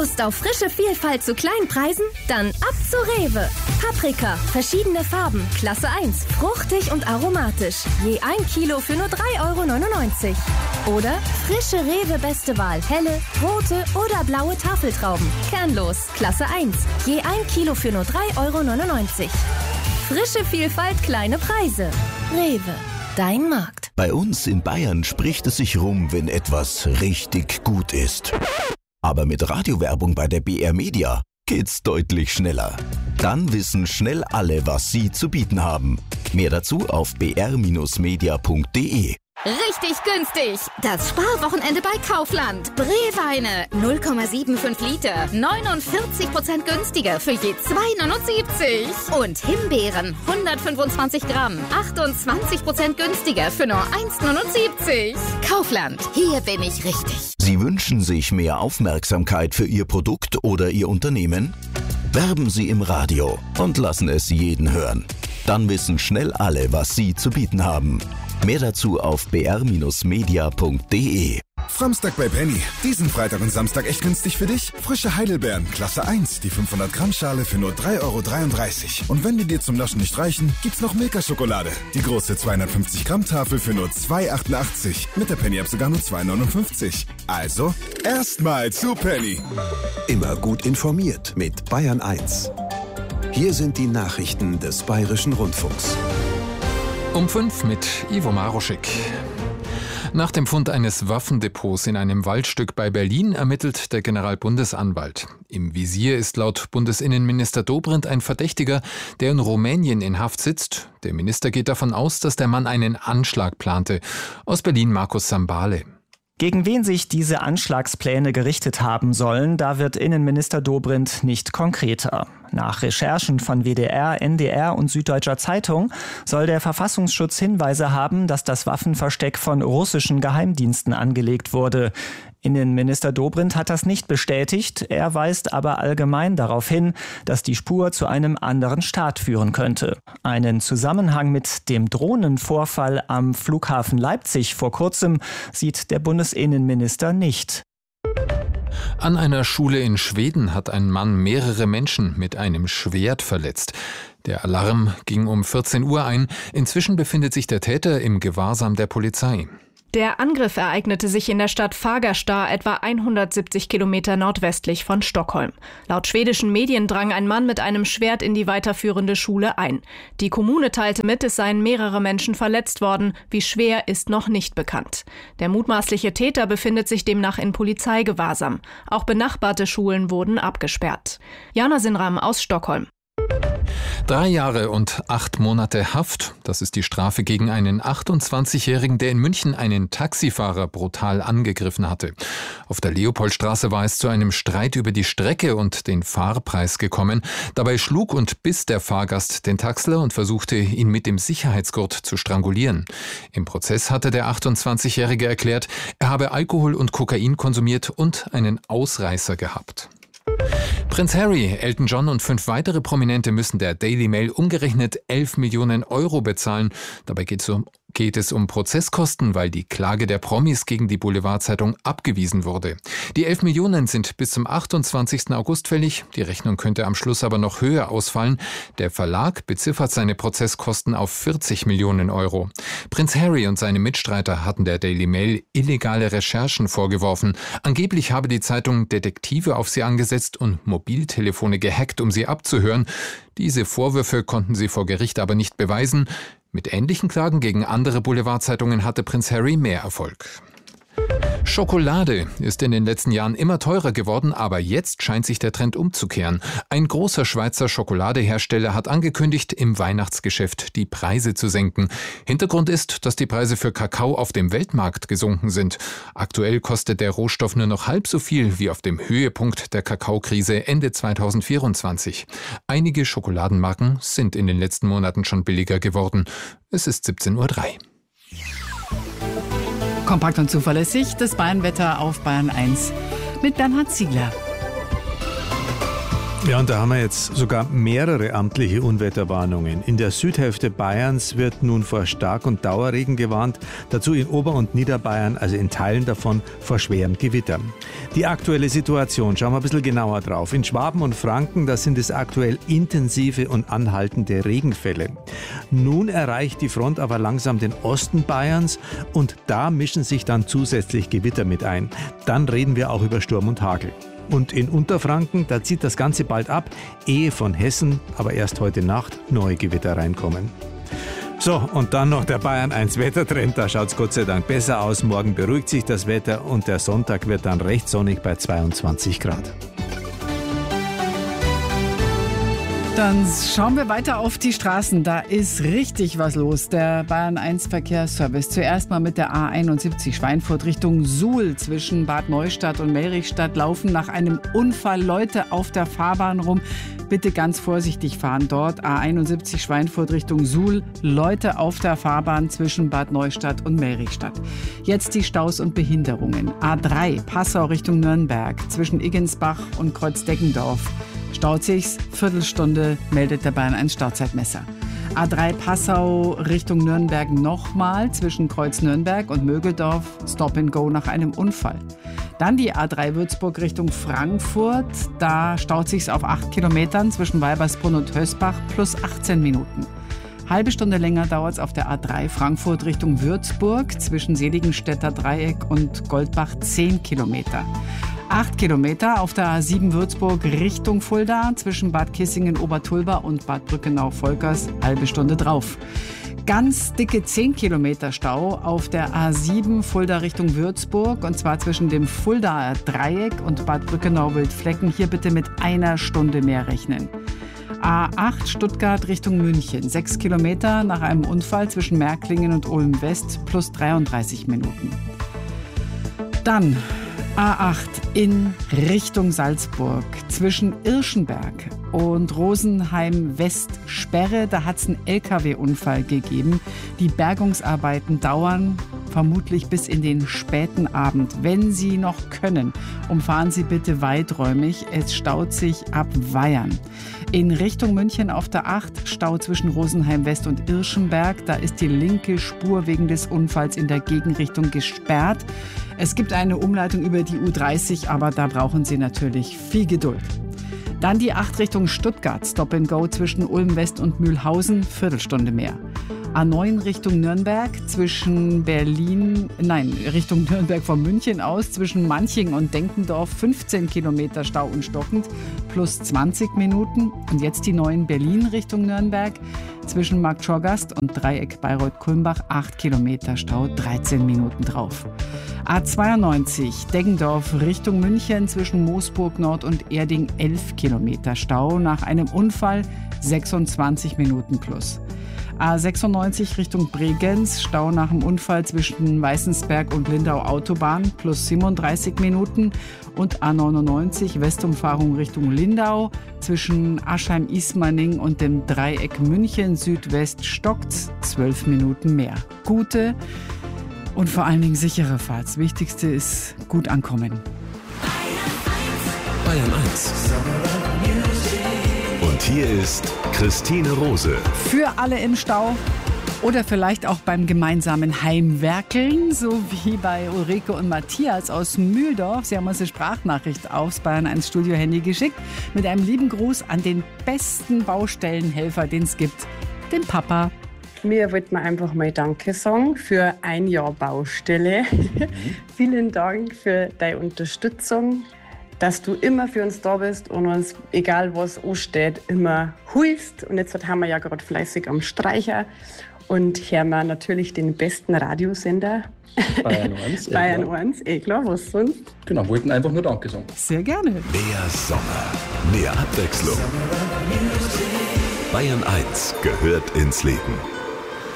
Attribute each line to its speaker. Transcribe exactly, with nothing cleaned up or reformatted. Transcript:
Speaker 1: Lust auf frische Vielfalt zu kleinen Preisen? Dann ab zu Rewe. Paprika, verschiedene Farben, Klasse eins, fruchtig und aromatisch. Je ein Kilo für nur drei Euro neunundneunzig. Oder frische Rewe Beste Wahl, helle, rote oder blaue Tafeltrauben. Kernlos, Klasse eins. Je ein Kilo für nur drei Euro neunundneunzig. Frische Vielfalt, kleine Preise. Rewe, dein Markt.
Speaker 2: Bei uns in Bayern spricht es sich rum, wenn etwas richtig gut ist. Aber mit Radiowerbung bei der B R Media geht's deutlich schneller. Dann wissen schnell alle, was sie zu bieten haben. Mehr dazu auf b r Bindestrich media punkt d e.
Speaker 3: Richtig günstig! Das Sparwochenende bei Kaufland. Breweine null Komma fünfundsiebzig Liter, neunundvierzig Prozent günstiger für je zwei neunundsiebzig. Und Himbeeren hundertfünfundzwanzig Gramm, achtundzwanzig Prozent günstiger für nur eins neunundsiebzig. Kaufland, hier bin ich richtig.
Speaker 2: Sie wünschen sich mehr Aufmerksamkeit für Ihr Produkt oder Ihr Unternehmen? Werben Sie im Radio und lassen es jeden hören. Dann wissen schnell alle, was Sie zu bieten haben. Mehr dazu auf b r Bindestrich media punkt d e.
Speaker 4: Framstag bei Penny. Diesen Freitag und Samstag echt günstig für dich? Frische Heidelbeeren, Klasse eins, die fünfhundert Gramm Schale für nur drei Euro dreiunddreißig. Und wenn die dir zum Naschen nicht reichen, gibt's noch Milka-Schokolade. Die große zweihundertfünfzig Gramm Tafel für nur zwei Euro achtundachtzig. Mit der Penny-App sogar nur zwei Euro neunundfünfzig. Also, erstmal zu Penny.
Speaker 5: Immer gut informiert mit Bayern eins. Hier sind die Nachrichten des Bayerischen Rundfunks.
Speaker 6: Um fünf mit Ivo Maroschek. Nach dem Fund eines Waffendepots in einem Waldstück bei Berlin ermittelt der Generalbundesanwalt. Im Visier ist laut Bundesinnenminister Dobrindt ein Verdächtiger, der in Rumänien in Haft sitzt. Der Minister geht davon aus, dass der Mann einen Anschlag plante. Aus Berlin Markus Sambale.
Speaker 7: Gegen wen sich diese Anschlagspläne gerichtet haben sollen, da wird Innenminister Dobrindt nicht konkreter. Nach Recherchen von W D R, N D R und Süddeutscher Zeitung soll der Verfassungsschutz Hinweise haben, dass das Waffenversteck von russischen Geheimdiensten angelegt wurde. Innenminister Dobrindt hat das nicht bestätigt, er weist aber allgemein darauf hin, dass die Spur zu einem anderen Staat führen könnte. Einen Zusammenhang mit dem Drohnenvorfall am Flughafen Leipzig vor kurzem sieht der Bundesinnenminister nicht.
Speaker 6: An einer Schule in Schweden hat ein Mann mehrere Menschen mit einem Schwert verletzt. Der Alarm ging um vierzehn Uhr ein. Inzwischen befindet sich der Täter im Gewahrsam der Polizei.
Speaker 8: Der Angriff ereignete sich in der Stadt Fagersta, etwa hundertsiebzig Kilometer nordwestlich von Stockholm. Laut schwedischen Medien drang ein Mann mit einem Schwert in die weiterführende Schule ein. Die Kommune teilte mit, es seien mehrere Menschen verletzt worden. Wie schwer, ist noch nicht bekannt. Der mutmaßliche Täter befindet sich demnach in Polizeigewahrsam. Auch benachbarte Schulen wurden abgesperrt. Jana Sinram aus Stockholm.
Speaker 6: Drei Jahre und acht Monate Haft, das ist die Strafe gegen einen achtundzwanzigjährigen, der in München einen Taxifahrer brutal angegriffen hatte. Auf der Leopoldstraße war es zu einem Streit über die Strecke und den Fahrpreis gekommen. Dabei schlug und biss der Fahrgast den Taxler und versuchte, ihn mit dem Sicherheitsgurt zu strangulieren. Im Prozess hatte der achtundzwanzigjährige erklärt, er habe Alkohol und Kokain konsumiert und einen Ausreißer gehabt. Prinz Harry, Elton John und fünf weitere Prominente müssen der Daily Mail umgerechnet elf Millionen Euro bezahlen. Dabei geht es um, geht es um Prozesskosten, weil die Klage der Promis gegen die Boulevardzeitung abgewiesen wurde. Die elf Millionen sind bis zum achtundzwanzigsten August fällig. Die Rechnung könnte am Schluss aber noch höher ausfallen. Der Verlag beziffert seine Prozesskosten auf vierzig Millionen Euro. Prinz Harry und seine Mitstreiter hatten der Daily Mail illegale Recherchen vorgeworfen. Angeblich habe die Zeitung Detektive auf sie angesetzt und Mobiltelefone gehackt, um sie abzuhören. Diese Vorwürfe konnten sie vor Gericht aber nicht beweisen. Mit ähnlichen Klagen gegen andere Boulevardzeitungen hatte Prinz Harry mehr Erfolg. Schokolade ist in den letzten Jahren immer teurer geworden, aber jetzt scheint sich der Trend umzukehren. Ein großer Schweizer Schokoladehersteller hat angekündigt, im Weihnachtsgeschäft die Preise zu senken. Hintergrund ist, dass die Preise für Kakao auf dem Weltmarkt gesunken sind. Aktuell kostet der Rohstoff nur noch halb so viel wie auf dem Höhepunkt der Kakaokrise Ende zweitausendvierundzwanzig. Einige Schokoladenmarken sind in den letzten Monaten schon billiger geworden. Es ist siebzehn Uhr drei.
Speaker 9: Kompakt und zuverlässig, das Bayernwetter auf Bayern eins mit Bernhard Ziegler. Ja, und da haben wir jetzt sogar mehrere amtliche Unwetterwarnungen. In der Südhälfte Bayerns wird nun vor Stark- und Dauerregen gewarnt. Dazu in Ober- und Niederbayern, also in Teilen davon, vor schwerem Gewitter. Die aktuelle Situation, schauen wir ein bisschen genauer drauf. In Schwaben und Franken, da sind es aktuell intensive und anhaltende Regenfälle. Nun erreicht die Front aber langsam den Osten Bayerns und da mischen sich dann zusätzlich Gewitter mit ein. Dann reden wir auch über Sturm und Hagel. Und in Unterfranken, da zieht das Ganze bald ab, ehe von Hessen aber erst heute Nacht neue Gewitter reinkommen. So, und dann noch der Bayern eins Wettertrend, da schaut es Gott sei Dank besser aus. Morgen beruhigt sich das Wetter und der Sonntag wird dann recht sonnig bei zweiundzwanzig Grad.
Speaker 10: Dann schauen wir weiter auf die Straßen. Da ist richtig was los. Der Bayern eins Verkehrsservice. Zuerst mal mit der A einundsiebzig Schweinfurt Richtung Suhl. Zwischen Bad Neustadt und Melrichstadt laufen nach einem Unfall Leute auf der Fahrbahn rum. Bitte ganz vorsichtig fahren dort. A einundsiebzig Schweinfurt Richtung Suhl. Leute auf der Fahrbahn zwischen Bad Neustadt und Melrichstadt. Jetzt die Staus und Behinderungen. A drei Passau Richtung Nürnberg. Zwischen Iggensbach und Kreuzdeckendorf. Staut sich's, Viertelstunde meldet der Bayern eins Stauzeitmesser. A drei Passau Richtung Nürnberg nochmal zwischen Kreuz Nürnberg und Mögeldorf, Stop and Go nach einem Unfall. Dann die A drei Würzburg Richtung Frankfurt, da staut sich's auf acht Kilometern zwischen Weibersbrunn und Hösbach plus achtzehn Minuten. Halbe Stunde länger dauert's auf der A drei Frankfurt Richtung Würzburg zwischen Seligenstädter Dreieck und Goldbach zehn Kilometer. Acht Kilometer auf der A sieben Würzburg Richtung Fulda zwischen Bad Kissingen Obertulba und Bad Brückenau-Volkers, halbe Stunde drauf. Ganz dicke zehn Kilometer Stau auf der A sieben Fulda Richtung Würzburg und zwar zwischen dem Fuldaer Dreieck und Bad Brückenau-Wildflecken. Hier bitte mit einer Stunde mehr rechnen. A acht Stuttgart Richtung München, sechs Kilometer nach einem Unfall zwischen Märklingen und Ulm West plus dreiunddreißig Minuten. Dann A acht in Richtung Salzburg zwischen Irschenberg und Rosenheim West Sperre. Da hat es einen L K W-Unfall gegeben. Die Bergungsarbeiten dauern vermutlich bis in den späten Abend. Wenn Sie noch können, umfahren Sie bitte weiträumig. Es staut sich ab Weyern. In Richtung München auf der acht, Stau zwischen Rosenheim West und Irschenberg. Da ist die linke Spur wegen des Unfalls in der Gegenrichtung gesperrt. Es gibt eine Umleitung über die U dreißig, aber da brauchen Sie natürlich viel Geduld. Dann die acht Richtung Stuttgart, Stop and Go zwischen Ulm West und Mühlhausen, Viertelstunde mehr. A neun Richtung Nürnberg zwischen Berlin, nein, Richtung Nürnberg von München aus, zwischen Manching und Denkendorf, fünfzehn Kilometer Stau und stockend, plus zwanzig Minuten. Und jetzt die neun Berlin Richtung Nürnberg, zwischen Marktschorgast und Dreieck Bayreuth-Kulmbach, acht Kilometer Stau, dreizehn Minuten drauf. A zweiundneunzig Deggendorf Richtung München, zwischen Moosburg Nord und Erding, elf Kilometer Stau, nach einem Unfall, sechsundzwanzig Minuten plus. A sechsundneunzig Richtung Bregenz, Stau nach dem Unfall zwischen Weißensberg und Lindau Autobahn, plus siebenunddreißig Minuten. Und A neunundneunzig Westumfahrung Richtung Lindau, zwischen Aschheim-Ismaning und dem Dreieck München Südwest stockt's, zwölf Minuten mehr. Gute und vor allen Dingen sichere Fahrt. Das Wichtigste ist gut ankommen.
Speaker 2: Bayern eins. Und hier ist Christine Rose.
Speaker 10: Für alle im Stau oder vielleicht auch beim gemeinsamen Heimwerkeln, so wie bei Ulrike und Matthias aus Mühldorf. Sie haben uns eine Sprachnachricht aufs Bayern eins Studio-Handy geschickt mit einem lieben Gruß an den besten Baustellenhelfer, den es gibt, den Papa.
Speaker 11: Mir wollte man einfach mal Danke sagen für ein Jahr Baustelle. Mhm. Vielen Dank für deine Unterstützung, dass du immer für uns da bist und uns, egal was ansteht, immer hilfst. Und jetzt haben wir ja gerade fleißig am Streicher und hören wir natürlich den besten Radiosender.
Speaker 12: Bayern eins.
Speaker 11: Bayern eins, eh klar, was sonst?
Speaker 12: Genau, wollten einfach nur Danke sagen.
Speaker 10: Sehr gerne.
Speaker 2: Mehr Sommer, mehr Abwechslung. Bayern eins gehört ins Leben.